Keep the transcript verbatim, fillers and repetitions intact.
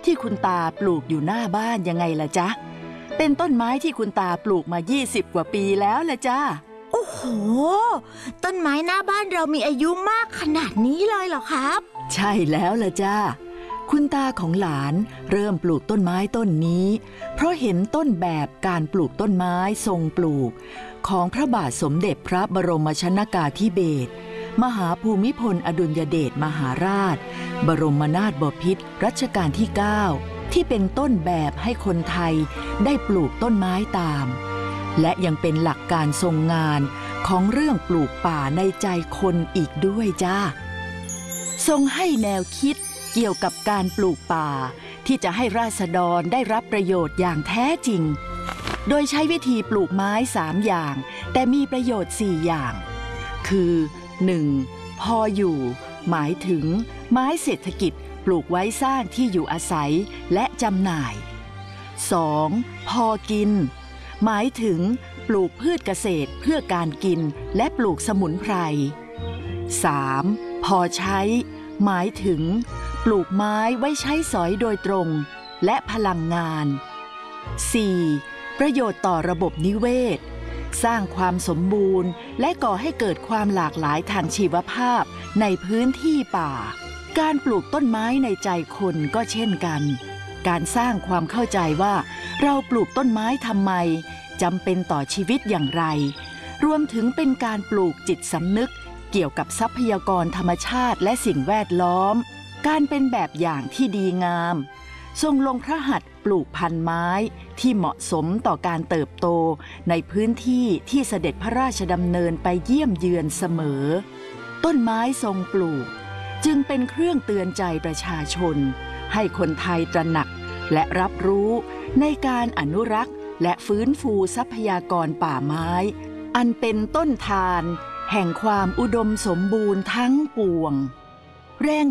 ที่คุณตาปลูกอยู่หน้าบ้านยังไงล่ะจ๊ะเป็นต้นไม้ที่คุณตาปลูกมายี่สิบกว่าปีแล้วล่ะจ้าโอ้โหต้นไม้หน้าบ้านเรามีอายุมากขนาดนี้เลยเหรอครับใช่แล้วล่ะจ้าคุณตาของหลานเริ่มปลูกต้นไม้ต้นนี้เพราะเห็นต้นแบบการปลูกต้นไม้ทรงปลูกของพระบาทสมเด็จพระบรมชนกาธิเบศรมหาภูมิพลอดุลยเดชมหาราชบรมนาถบพิตรรัชกาลที่เก้าที่เป็นต้นแบบให้คนไทยได้ปลูกต้นไม้ตามและยังเป็นหลักการทรงงานของเรื่องปลูกป่าในใจคนอีกด้วยจ้าทรงให้แนวคิดเกี่ยวกับการปลูกป่าที่จะให้ราษฎรได้รับประโยชน์อย่างแท้จริงโดยใช้วิธีปลูกไม้สามอย่างแต่มีประโยชน์สี่อย่างคือ หนึ่ง. พออยู่หมายถึงไม้เศรษฐกิจปลูกไว้สร้างที่อยู่อาศัยและจำหน่าย สอง. พอกินหมายถึงปลูกพืชเกษตรเพื่อการกินและปลูกสมุนไพร สาม. พอใช้หมายถึงปลูกไม้ไว้ใช้สอยโดยตรงและพลังงาน สี่. ประโยชน์ต่อระบบนิเวศสร้างความสมบูรณ์และก่อให้เกิดความหลากหลายทางชีวภาพในพื้นที่ป่าการปลูกต้นไม้ในใจคนก็เช่นกันการสร้างความเข้าใจว่าเราปลูกต้นไม้ทำไมจำเป็นต่อชีวิตอย่างไรรวมถึงเป็นการปลูกจิตสำนึกเกี่ยวกับทรัพยากรธรรมชาติและสิ่งแวดล้อมการเป็นแบบอย่างที่ดีงามทรงลงพระหัตถ์ปลูกพันธุ์ไม้ที่เหมาะสมต่อการเติบโตในพื้นที่ที่เสด็จพระราชดำเนินไปเยี่ยมเยือนเสมอต้นไม้ทรงปลูกจึงเป็นเครื่องเตือนใจประชาชนให้คนไทยตระหนักและรับรู้ในการอนุรักษ์และฟื้นฟูทรัพยากรป่าไม้อันเป็นต้นทานแห่งความอุดมสมบูรณ์ทั้งปวงแรง